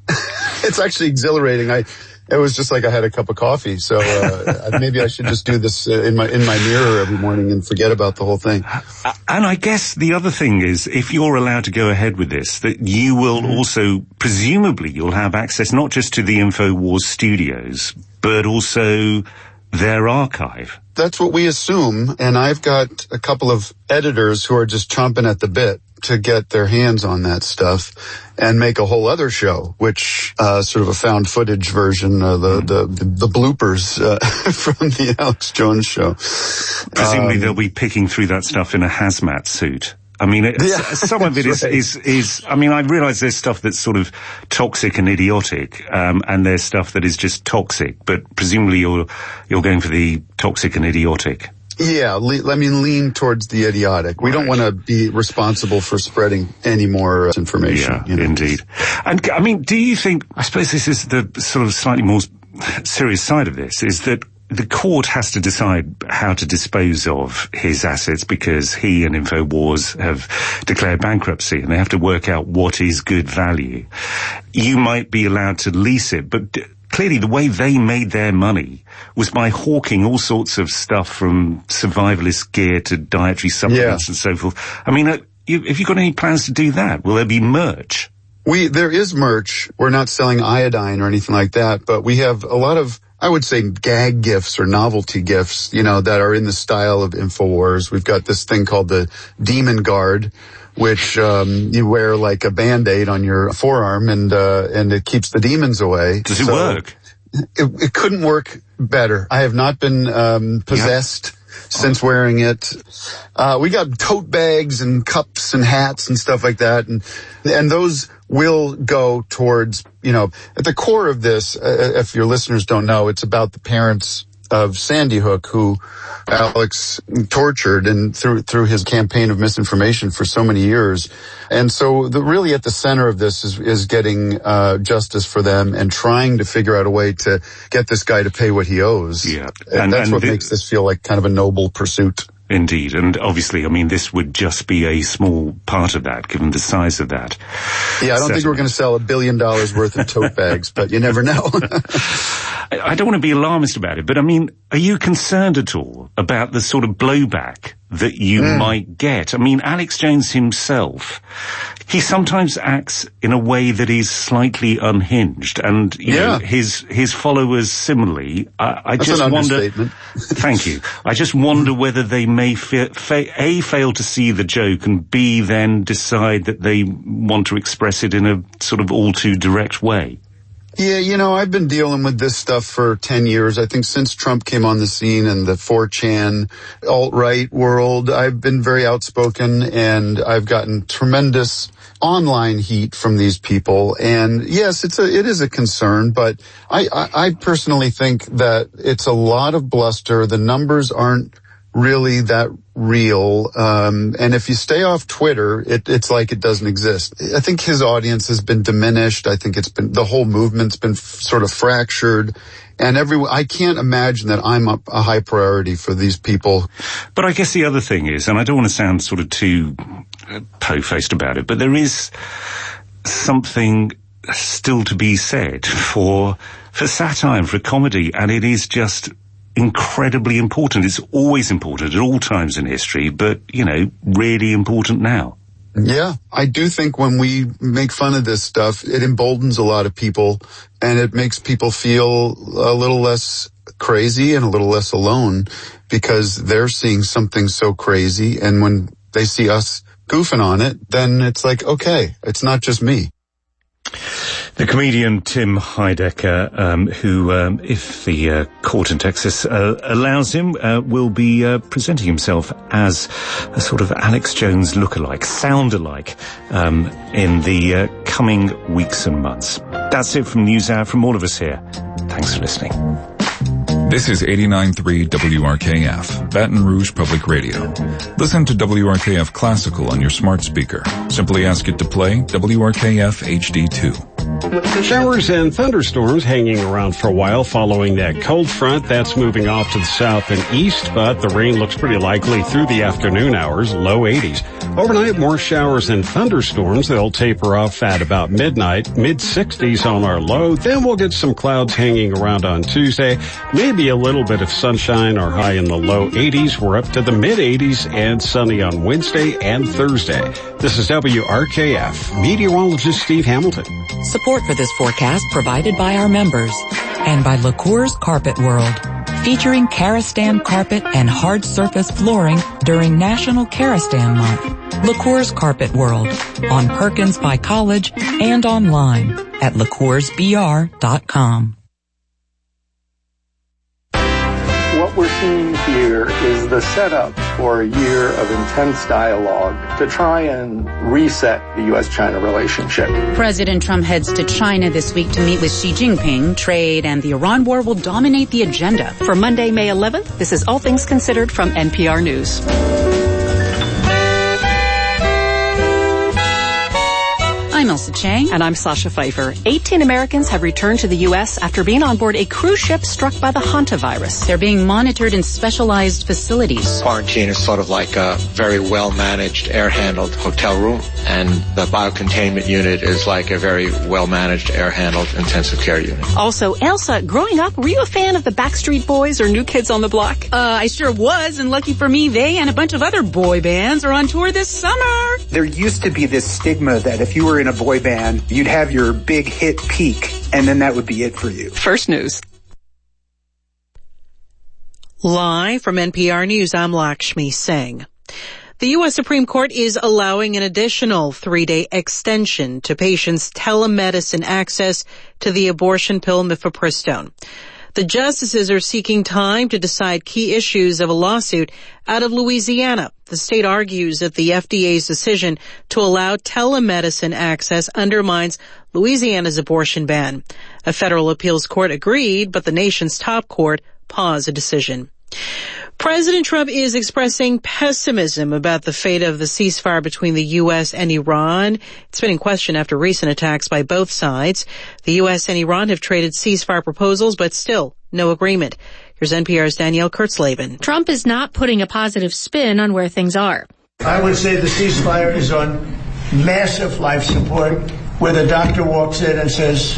It's actually exhilarating. It was just like I had a cup of coffee, so maybe I should just do this in my mirror every morning and forget about the whole thing. And I guess the other thing is, if you're allowed to go ahead with this, that you will also, presumably, you'll have access not just to the InfoWars studios, but also their archive. That's what we assume, and I've got a couple of editors who are just chomping at the bit to get their hands on that stuff and make a whole other show, which sort of a found footage version of the bloopers from the Alex Jones show. Presumably they'll be picking through that stuff in a hazmat suit. I mean, some of it is, I mean, I realize there's stuff that's sort of toxic and idiotic, and there's stuff that is just toxic, but presumably you're going for the toxic and idiotic. Yeah, lean towards the idiotic. We don't want to be responsible for spreading any more information. Yeah, indeed. And, I mean, do you think, I suppose this is the sort of slightly more serious side of this, is that the court has to decide how to dispose of his assets because he and InfoWars have declared bankruptcy, and they have to work out what is good value. You might be allowed to lease it, but clearly the way they made their money was by hawking all sorts of stuff from survivalist gear to dietary supplements and so forth. I mean, have you got any plans to do that? Will there be merch? There is merch. We're not selling iodine or anything like that, but we have a lot of, I would say, gag gifts or novelty gifts, that are in the style of InfoWars. We've got this thing called the Demon Guard, which you wear like a Band-Aid on your forearm, and it keeps the demons away. Does it work? It couldn't work better. I have not been possessed since wearing it. We got tote bags and cups and hats and stuff like that, and those will go towards, at the core of this, if your listeners don't know, it's about the parents of Sandy Hook, who Alex tortured and through his campaign of misinformation for so many years. And so really at the center of this is getting justice for them and trying to figure out a way to get this guy to pay what he owes. Yeah. And that's what makes this feel like kind of a noble pursuit. Indeed. And obviously, I mean, this would just be a small part of that, given the size of that. Yeah, I don't think we're going to sell $1 billion worth of tote bags, but you never know. I don't want to be alarmist about it, but I mean, are you concerned at all about the sort of blowback that you might get? I mean, Alex Jones himself, he sometimes acts in a way that is slightly unhinged, and you know, his followers similarly. I That's just an wonder. understatement. Thank you. I just wonder whether they may fail to see the joke, and B, then decide that they want to express it in a sort of all too direct way. Yeah, I've been dealing with this stuff for 10 years. I think since Trump came on the scene and the 4chan alt-right world, I've been very outspoken, and I've gotten tremendous online heat from these people. And yes, it is a concern, but I personally think that it's a lot of bluster. The numbers aren't really that real. And if you stay off Twitter, it's like it doesn't exist. I think his audience has been diminished. I think the whole movement's been sort of fractured. And I can't imagine that I'm a high priority for these people. But I guess the other thing is, and I don't want to sound sort of too po-faced about it, but there is something still to be said for satire and for comedy, and it is just incredibly important. It's always important at all times in history, but, really important now. Yeah, I do think when we make fun of this stuff, it emboldens a lot of people, and it makes people feel a little less crazy and a little less alone because they're seeing something so crazy. And when they see us goofing on it, then it's like, okay, it's not just me. The comedian Tim Heidecker, who, if the court in Texas allows him, will be presenting himself as a sort of Alex Jones lookalike, sound-alike, in the coming weeks and months. That's it from NewsHour, from all of us here. Thanks for listening. This is 89.3 WRKF, Baton Rouge Public Radio. Listen to WRKF Classical on your smart speaker. Simply ask it to play WRKF HD2. Showers and thunderstorms hanging around for a while following that cold front that's moving off to the south and east, but the rain looks pretty likely through the afternoon hours, low 80s. Overnight, more showers and thunderstorms. They'll taper off at about midnight, mid-60s on our low. Then we'll get some clouds hanging around on Tuesday, maybe a little bit of sunshine. Our high in the low 80s. We're up to the mid-80s and sunny on Wednesday and Thursday. This is WRKF meteorologist Steve Hamilton. Support for this forecast provided by our members and by LaCour's Carpet World, featuring Karastan carpet and hard surface flooring during National Karastan Month. LaCour's Carpet World on Perkins by College and online at LaCoursBR.com. What we're seeing here is the setup for a year of intense dialogue to try and reset the U.S.-China relationship. President Trump heads to China this week to meet with Xi Jinping. Trade and the Iran war will dominate the agenda. For Monday, May 11th, this is All Things Considered from NPR News. I'm Elsa Chang. And I'm Sasha Pfeiffer. 18 Americans have returned to the U.S. after being on board a cruise ship struck by the hantavirus. They're being monitored in specialized facilities. Quarantine is sort of like a very well-managed, air-handled hotel room, and the biocontainment unit is like a very well-managed, air-handled intensive care unit. Also, Elsa, growing up, were you a fan of the Backstreet Boys or New Kids on the Block? I sure was, and lucky for me, they and a bunch of other boy bands are on tour this summer. There used to be this stigma that if you were in a boy band, you'd have your big hit peak, and then that would be it for you. First News. Live from NPR News, I'm Lakshmi Singh. The U.S. Supreme Court is allowing an additional 3-day extension to patients' telemedicine access to the abortion pill mifepristone. The justices are seeking time to decide key issues of a lawsuit out of Louisiana. The state argues that the FDA's decision to allow telemedicine access undermines Louisiana's abortion ban. A federal appeals court agreed, but the nation's top court paused the decision. President Trump is expressing pessimism about the fate of the ceasefire between the U.S. and Iran. It's been in question after recent attacks by both sides. The U.S. and Iran have traded ceasefire proposals, but still no agreement. Here's NPR's Danielle Kurtzleben. Trump is not putting a positive spin on where things are. I would say the ceasefire is on massive life support, where the doctor walks in and says,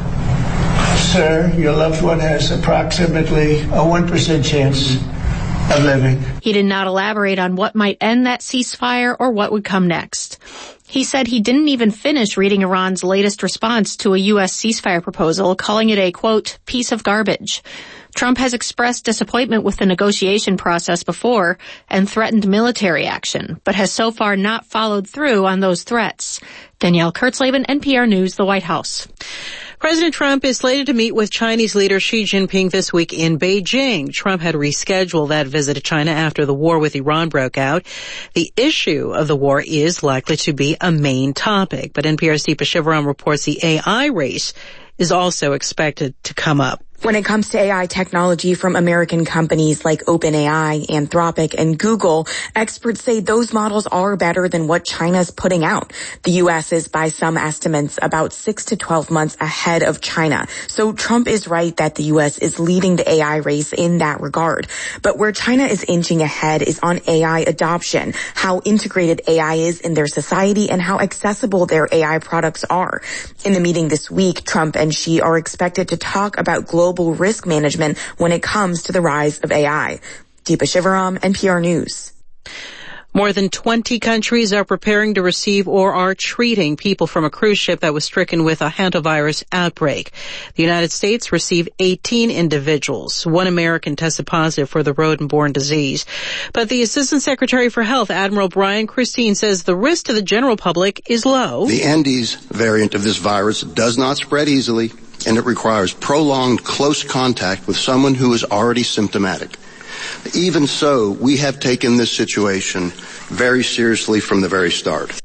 "Sir, your loved one has approximately a 1% chance of living." He did not elaborate on what might end that ceasefire or what would come next. He said he didn't even finish reading Iran's latest response to a U.S. ceasefire proposal, calling it a, quote, piece of garbage. Trump has expressed disappointment with the negotiation process before and threatened military action, but has so far not followed through on those threats. Danielle Kurtzleben, NPR News, the White House. President Trump is slated to meet with Chinese leader Xi Jinping this week in Beijing. Trump had rescheduled that visit to China after the war with Iran broke out. The issue of the war is likely to be a main topic, but NPR's Deepa Shivaram reports the AI race is also expected to come up. When it comes to AI technology from American companies like OpenAI, Anthropic, and Google, experts say those models are better than what China's putting out. The U.S. is, by some estimates, about 6 to 12 months ahead of China. So Trump is right that the U.S. is leading the AI race in that regard. But where China is inching ahead is on AI adoption, how integrated AI is in their society, and how accessible their AI products are. In the meeting this week, Trump and Xi are expected to talk about global risk management when it comes to the rise of AI. Deepa Shivaram, NPR News. More than 20 countries are preparing to receive or are treating people from a cruise ship that was stricken with a hantavirus outbreak. The United States received 18 individuals. One American tested positive for the rodent-borne disease. But the Assistant Secretary for Health, Admiral Brian Christine, says the risk to the general public is low. The Andes variant of this virus does not spread easily, and it requires prolonged close contact with someone who is already symptomatic. Even so, we have taken this situation very seriously from the very start.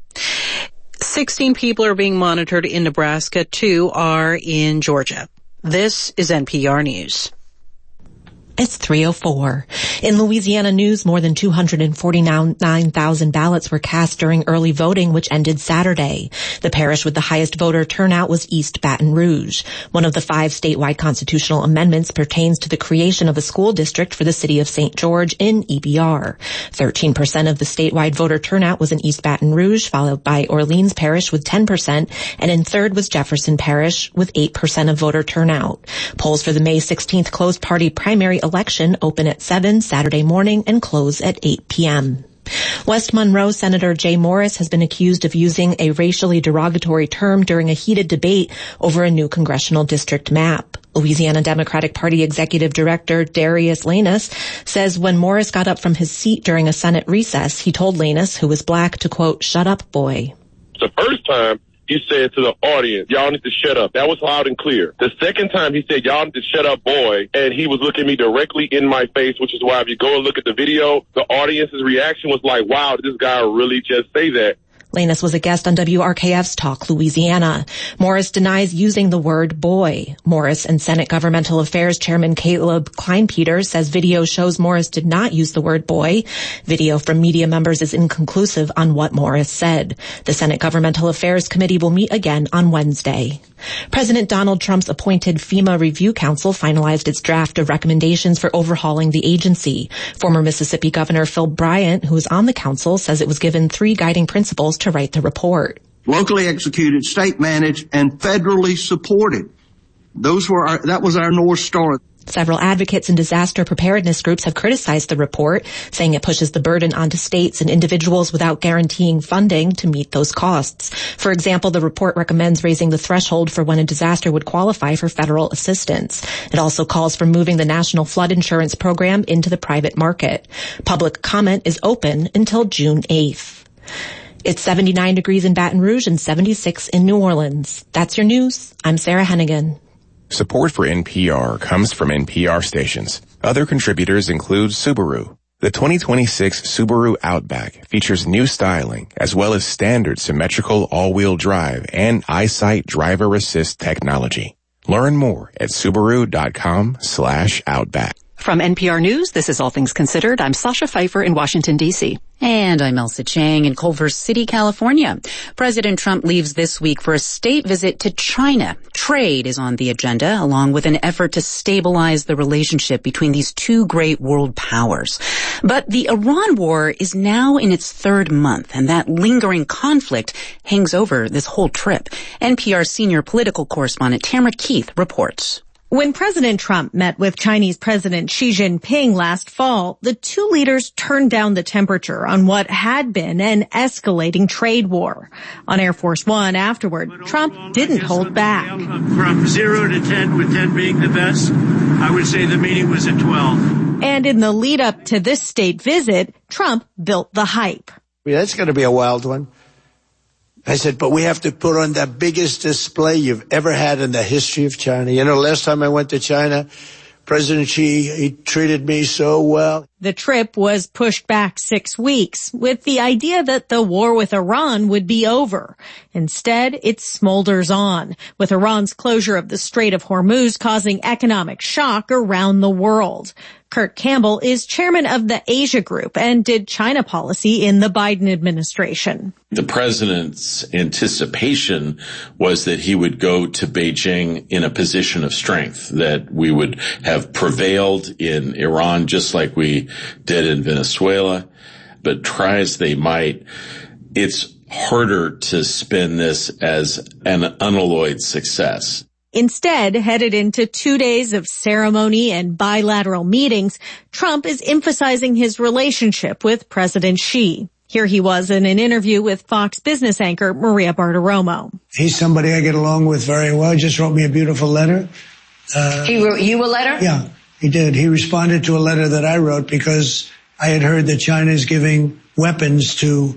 16 people are being monitored in Nebraska. 2 are in Georgia. This is NPR News. It's 3:04. In Louisiana news, more than 249,000 ballots were cast during early voting, which ended Saturday. The parish with the highest voter turnout was East Baton Rouge. One of the 5 statewide constitutional amendments pertains to the creation of a school district for the city of St. George in EBR. 13% of the statewide voter turnout was in East Baton Rouge, followed by Orleans Parish with 10%, and in third was Jefferson Parish with 8% of voter turnout. Polls for the May 16th closed party primary election open at 7 Saturday morning and close at 8 p.m. West Monroe Senator Jay Morris has been accused of using a racially derogatory term during a heated debate over a new congressional district map. Louisiana Democratic Party Executive Director Darius Lanus says when Morris got up from his seat during a Senate recess, he told Lanus, who was black, to quote, "Shut up, boy." The first time, he said to the audience, "Y'all need to shut up." That was loud and clear. The second time he said, "Y'all need to shut up, boy," and he was looking me directly in my face, which is why if you go and look at the video, the audience's reaction was like, wow, did this guy really just say that? Lanus was a guest on WRKF's Talk Louisiana. Morris denies using the word boy. Morris and Senate Governmental Affairs Chairman Caleb Kleinpeter says video shows Morris did not use the word boy. Video from media members is inconclusive on what Morris said. The Senate Governmental Affairs Committee will meet again on Wednesday. President Donald Trump's appointed FEMA Review Council finalized its draft of recommendations for overhauling the agency. Former Mississippi Governor Phil Bryant, who is on the council, says it was given 3 guiding principles to write the report. Locally executed, state managed, and federally supported. That was our North Star. Several advocates and disaster preparedness groups have criticized the report, saying it pushes the burden onto states and individuals without guaranteeing funding to meet those costs. For example, the report recommends raising the threshold for when a disaster would qualify for federal assistance. It also calls for moving the National Flood Insurance Program into the private market. Public comment is open until June 8th. It's 79 degrees in Baton Rouge and 76 in New Orleans. That's your news. I'm Sarah Hennigan. Support for NPR comes from NPR stations. Other contributors include Subaru. The 2026 Subaru Outback features new styling as well as standard symmetrical all-wheel drive and EyeSight driver assist technology. Learn more at Subaru.com/Outback. From NPR News, this is All Things Considered. I'm Sasha Pfeiffer in Washington, D.C. And I'm Elsa Chang in Culver City, California. President Trump leaves this week for a state visit to China. Trade is on the agenda, along with an effort to stabilize the relationship between these 2 great world powers. But the Iran war is now in its 3rd month, and that lingering conflict hangs over this whole trip. NPR senior political correspondent Tamara Keith reports. When President Trump met with Chinese President Xi Jinping last fall, the 2 leaders turned down the temperature on what had been an escalating trade war. On Air Force One afterward, Trump didn't hold back. From 0 to 10, with 10 being the best, I would say the meeting was at 12. And in the lead up to this state visit, Trump built the hype. Yeah, it's going to be a wild one. I said, but we have to put on the biggest display you've ever had in the history of China. You know, last time I went to China, President Xi, he treated me so well. The trip was pushed back 6 weeks with the idea that the war with Iran would be over. Instead, it smolders on, with Iran's closure of the Strait of Hormuz causing economic shock around the world. Kurt Campbell is chairman of the Asia Group and did China policy in the Biden administration. The president's anticipation was that he would go to Beijing in a position of strength, that we would have prevailed in Iran just like we did in Venezuela. But try as they might, it's harder to spin this as an unalloyed success. Instead, headed into 2 days of ceremony and bilateral meetings, Trump is emphasizing his relationship with President Xi. Here he was in an interview with Fox Business anchor Maria Bartiromo. He's somebody I get along with very well. He just wrote me a beautiful letter. He wrote you a letter? Yeah, he did. He responded to a letter that I wrote because I had heard that China is giving weapons to,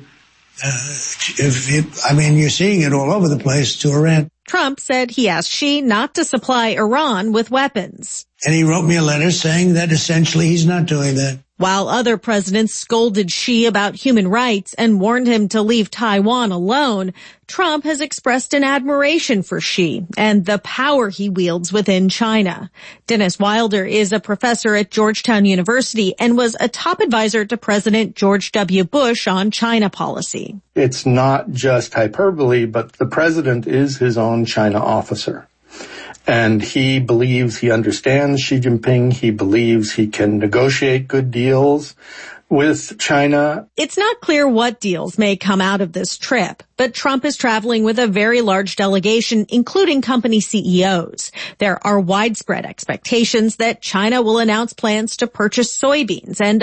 you're seeing it all over the place, to Iran. Trump said he asked Xi not to supply Iran with weapons. And he wrote me a letter saying that essentially he's not doing that. While other presidents scolded Xi about human rights and warned him to leave Taiwan alone, Trump has expressed an admiration for Xi and the power he wields within China. Dennis Wilder is a professor at Georgetown University and was a top advisor to President George W. Bush on China policy. It's not just hyperbole, but the president is his own China officer. And he believes he understands Xi Jinping. He believes he can negotiate good deals with China. It's not clear what deals may come out of this trip, but Trump is traveling with a very large delegation, including company CEOs. There are widespread expectations that China will announce plans to purchase soybeans and